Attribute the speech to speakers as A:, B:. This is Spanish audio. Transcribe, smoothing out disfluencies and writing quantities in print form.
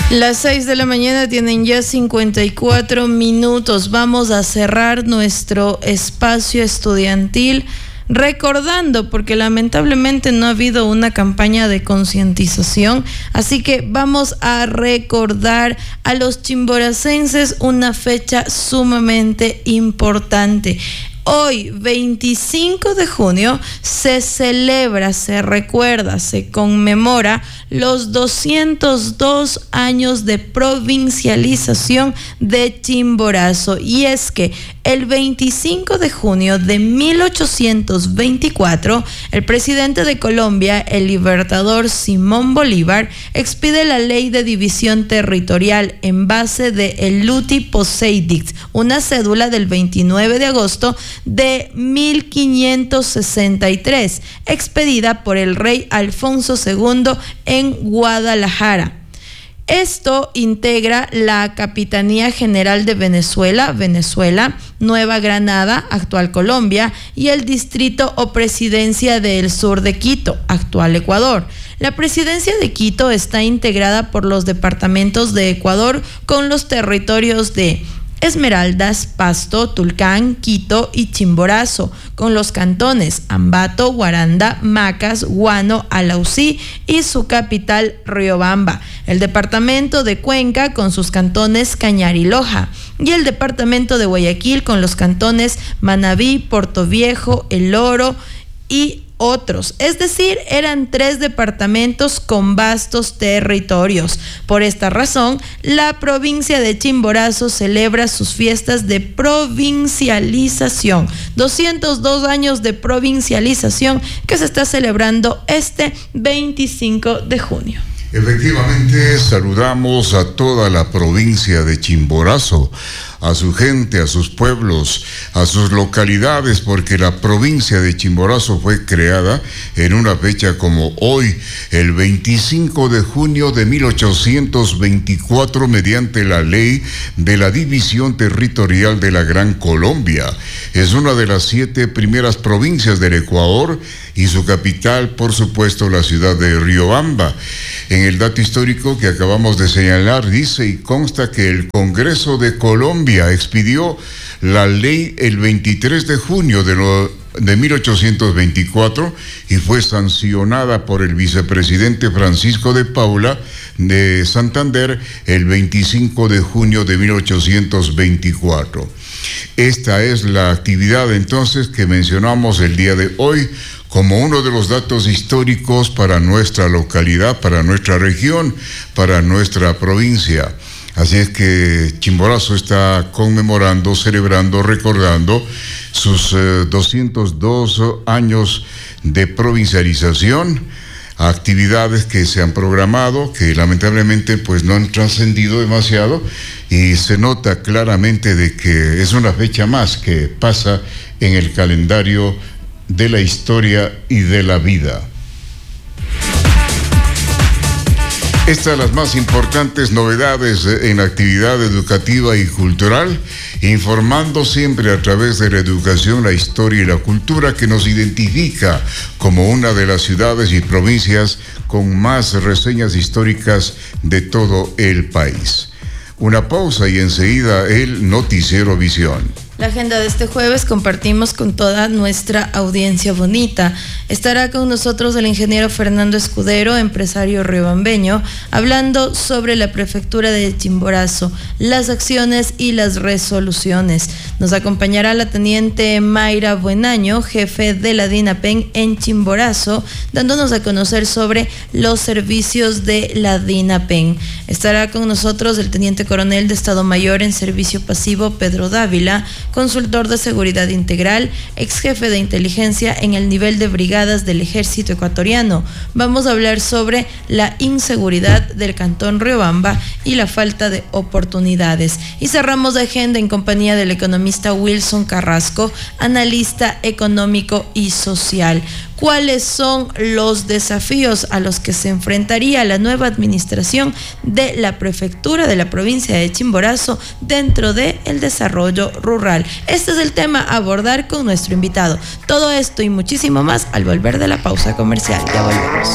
A: Las 6 de la mañana tienen ya 54 minutos. Vamos a cerrar nuestro espacio estudiantil recordando, porque lamentablemente no ha habido una campaña de concientización, así que vamos a recordar a los chimboracenses una fecha sumamente importante. Hoy, 25 de junio, se celebra, se recuerda, se conmemora los 202 años de provincialización de Chimborazo. Y es que el 25 de junio de 1824, el presidente de Colombia, el libertador Simón Bolívar, expide la ley de división territorial en base de el Luti Poseidix, una cédula del 29 de agosto de 1563, expedida por el rey Alfonso II en Guadalajara. Esto integra la Capitanía General de Venezuela, Nueva Granada, actual Colombia, y el distrito o presidencia del sur de Quito, actual Ecuador. La presidencia de Quito está integrada por los departamentos de Ecuador con los territorios de Esmeraldas, Pasto, Tulcán, Quito y Chimborazo, con los cantones Ambato, Guaranda, Macas, Guano, Alausí y su capital Riobamba, el departamento de Cuenca con sus cantones Cañar y Loja, y el departamento de Guayaquil con los cantones Manabí, Portoviejo, El Oro y otros. Es decir, eran 3 departamentos con vastos territorios. Por esta razón, la provincia de Chimborazo celebra sus fiestas de provincialización. 202 años de provincialización que se está celebrando este 25 de junio.
B: Efectivamente, saludamos a toda la provincia de Chimborazo, a su gente, a sus pueblos, a sus localidades, porque la provincia de Chimborazo fue creada en una fecha como hoy, el 25 de junio de 1824, mediante la ley de la división territorial de la Gran Colombia. Es una de las 7 primeras provincias del Ecuador y su capital, por supuesto, la ciudad de Riobamba. En el dato histórico que acabamos de señalar, dice y consta que el Congreso de Colombia expidió la ley el 23 de junio de 1824 y fue sancionada por el vicepresidente Francisco de Paula de Santander el 25 de junio de 1824. Esta es la actividad entonces que mencionamos el día de hoy como uno de los datos históricos para nuestra localidad, para nuestra región, para nuestra provincia. Así es que Chimborazo está conmemorando, celebrando, recordando sus 202 años de provincialización, actividades que se han programado, que lamentablemente pues no han trascendido demasiado, y se nota claramente de que es una fecha más que pasa en el calendario de la historia y de la vida. Estas las más importantes novedades en la actividad educativa y cultural, informando siempre a través de la educación, la historia y la cultura que nos identifica como una de las ciudades y provincias con más reseñas históricas de todo el país. Una pausa y enseguida el Noticiero Visión.
A: La agenda de este jueves compartimos con toda nuestra audiencia bonita. Estará con nosotros el ingeniero Fernando Escudero, empresario riobambeño, hablando sobre la prefectura de Chimborazo, las acciones y las resoluciones. Nos acompañará la teniente Mayra Buenaño, jefe de la DINAPEN en Chimborazo, dándonos a conocer sobre los servicios de la DINAPEN. Estará con nosotros el teniente coronel de Estado Mayor en Servicio Pasivo, Pedro Dávila, consultor de seguridad integral, ex jefe de inteligencia en el nivel de brigadas del ejército ecuatoriano. Vamos a hablar sobre la inseguridad del cantón Riobamba y la falta de oportunidades. Y cerramos la agenda en compañía del economista Wilson Carrasco, analista económico y social. ¿Cuáles son los desafíos a los que se enfrentaría la nueva administración de la prefectura de la provincia de Chimborazo dentro del desarrollo rural? Este es el tema a abordar con nuestro invitado. Todo esto y muchísimo más al volver de la pausa comercial. Ya volvemos.